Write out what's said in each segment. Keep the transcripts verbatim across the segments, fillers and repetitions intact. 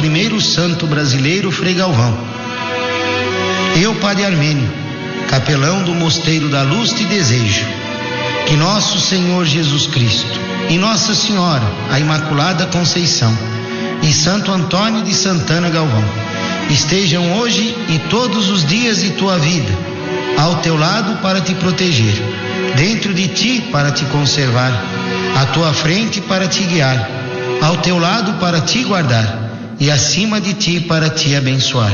primeiro santo brasileiro, Frei Galvão. Eu, Padre Armênio, capelão do Mosteiro da Luz, te desejo que nosso Senhor Jesus Cristo e Nossa Senhora, a Imaculada Conceição, e Santo Antônio de Santana Galvão estejam hoje e todos os dias de tua vida ao teu lado para te proteger, dentro de ti para te conservar, à tua frente para te guiar, ao teu lado para te guardar e acima de ti para te abençoar.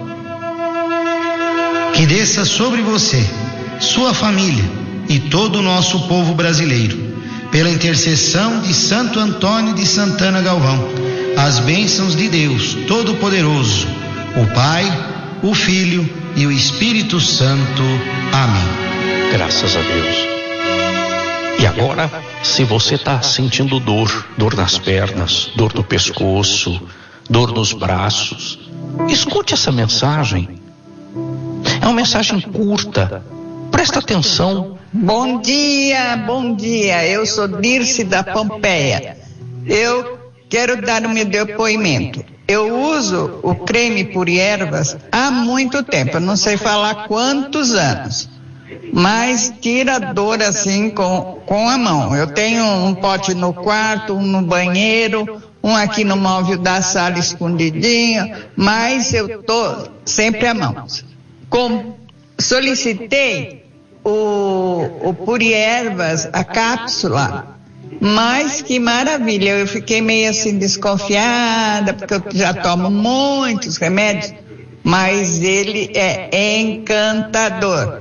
Que desça sobre você, sua família e todo o nosso povo brasileiro, pela intercessão de Santo Antônio de Santana Galvão, as bênçãos de Deus Todo-Poderoso, o Pai, o Filho e o Espírito Santo. Amém. Graças a Deus. E agora, se você está sentindo dor, dor nas pernas, dor no pescoço, dor nos braços, escute essa mensagem. É uma mensagem curta. Presta atenção. Bom dia, bom dia. Eu sou Dirce da Pompeia. Eu quero dar o meu depoimento. Eu uso o creme por ervas há muito tempo, eu não sei falar quantos anos, mas tira dor assim com, com a mão. Eu tenho um pote no quarto, um no banheiro, um aqui no móvel da sala escondidinho, mas eu tô sempre à mão. Com, solicitei o, o Puriervas, a cápsula. Mas que maravilha, eu fiquei meio assim desconfiada, porque eu já tomo muitos remédios, mas ele é encantador.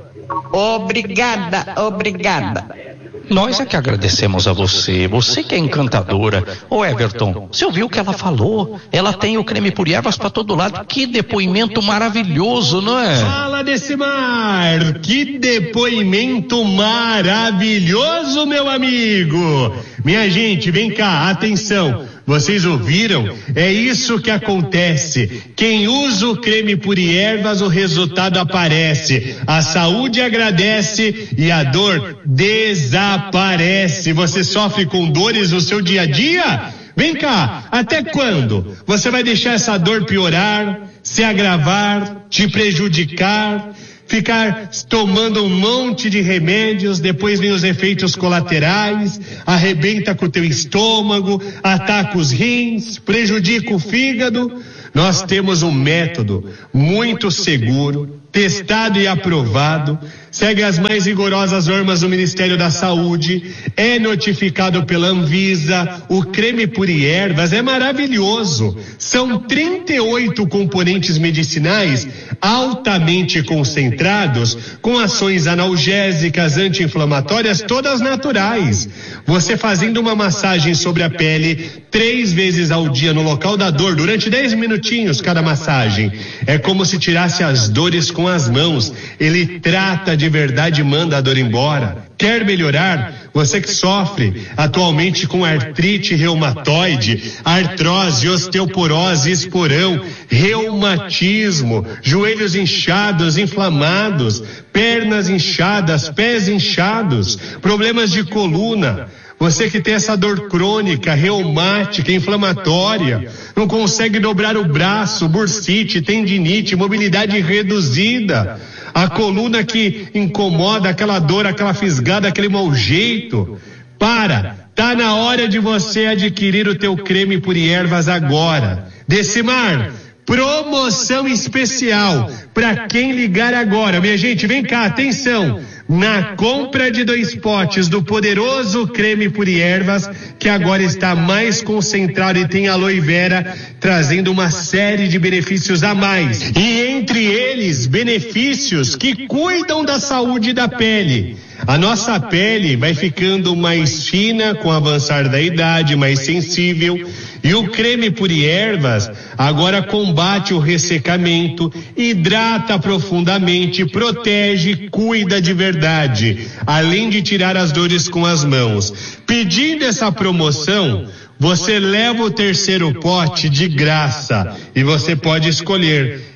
Obrigada, obrigada. Nós é que agradecemos a você, você que é encantadora. Ô Everton, você ouviu o que ela falou? Ela tem o creme por ervas para todo lado. Que depoimento maravilhoso, não é? Fala, Decimar, que depoimento maravilhoso, meu amigo. Minha gente, vem cá, atenção. Vocês ouviram? É isso que acontece. Quem usa o creme Puriervas, o resultado aparece. A saúde agradece e a dor desaparece. Você sofre com dores no seu dia a dia? Vem cá, até quando? Você vai deixar essa dor piorar, se agravar, te prejudicar? Ficar tomando um monte de remédios, depois vem os efeitos colaterais, arrebenta com o teu estômago, ataca os rins, prejudica o fígado. Nós temos um método muito seguro, testado e aprovado, segue as mais rigorosas normas do Ministério da Saúde, é notificado pela Anvisa. O creme Puriervas é maravilhoso. São trinta e oito componentes medicinais altamente concentrados, com ações analgésicas, anti-inflamatórias, todas naturais. Você fazendo uma massagem sobre a pele três vezes ao dia no local da dor, durante dez minutinhos cada massagem. É como se tirasse as dores com as mãos. Ele trata de verdade e manda a dor embora. Quer melhorar? Você que sofre atualmente com artrite reumatoide, artrose, osteoporose, esporão, reumatismo, joelhos inchados, inflamados, pernas inchadas, pés inchados, problemas de coluna. Você que tem essa dor crônica, reumática, inflamatória, não consegue dobrar o braço, bursite, tendinite, mobilidade reduzida, a coluna que incomoda, aquela dor, aquela fisgada, aquele mau jeito. Para, tá na hora de você adquirir o teu creme Puriervas agora. Decimar, promoção especial para quem ligar agora. Minha gente, vem cá, atenção. Na compra de dois potes do poderoso creme Puriervas, que agora está mais concentrado e tem aloe vera, trazendo uma série de benefícios a mais. E entre eles, benefícios que cuidam da saúde da pele. A nossa pele vai ficando mais fina com o avançar da idade, mais sensível. E o creme Puriervas agora combate o ressecamento, hidrata profundamente, protege, cuida de verdade, além de tirar as dores com as mãos. Pedindo essa promoção, você leva o terceiro pote de graça e você pode escolher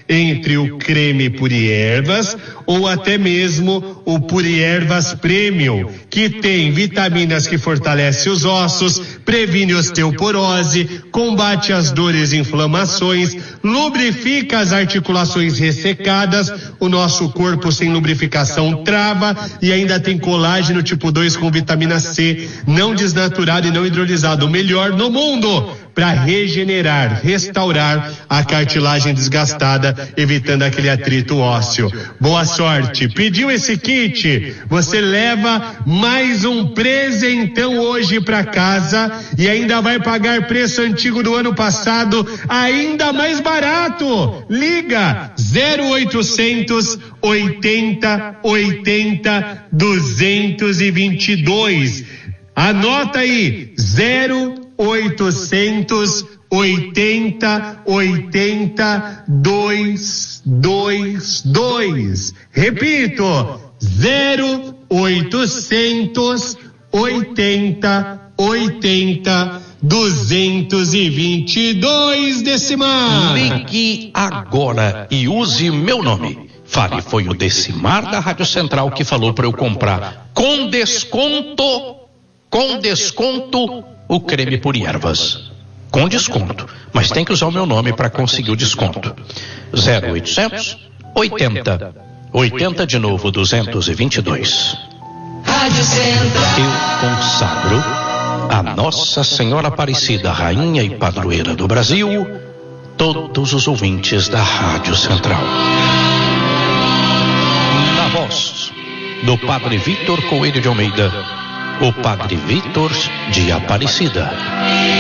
entre o creme Puriervas ou até mesmo o Puriervas Premium, que tem vitaminas que fortalecem os ossos, previne osteoporose, combate as dores e inflamações, lubrifica as articulações ressecadas, o nosso corpo sem lubrificação trava e ainda tem colágeno tipo dois com vitamina C, não desnaturado e não hidrolisado, o melhor no mundo para regenerar, restaurar a cartilagem desgastada, evitando aquele atrito ósseo. Boa sorte. Pediu esse kit? Você leva mais um presentão hoje para casa e ainda vai pagar preço antigo do ano passado, ainda mais barato. Liga zero oitocentos oitenta oitenta duzentos e vinte e dois. Anota aí, zero oitocentos oitenta oitenta duzentos e vinte e dois. Repito, zero oitocentos oitenta oitenta duzentos e vinte e dois, Decimar. Ligue agora e use meu nome. Fale, foi o Decimar da Rádio Central que falou para eu comprar com desconto, com desconto, o creme Puriervas. Com desconto, mas tem que usar o meu nome para conseguir o desconto. zero oitocentos oitenta oitenta de novo duzentos e vinte e dois. Rádio Central. Eu consagro a Nossa Senhora Aparecida, rainha e padroeira do Brasil, todos os ouvintes da Rádio Central. Na voz do Padre Vitor Coelho de Almeida, o Padre Vitor de Aparecida.